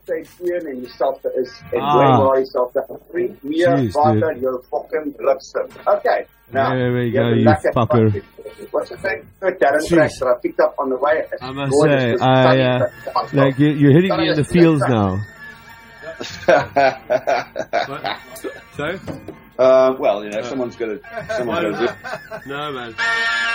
steeds een en jouself is en waar jouself te free. Meer water, jou fucking lipstem. Okay. Now, there we go, you fucker. What's the thing? Darren tracks I picked up on the way. I must say, like you're hitting me in the fields now. Sorry? Well, someone's got to do it. No, man.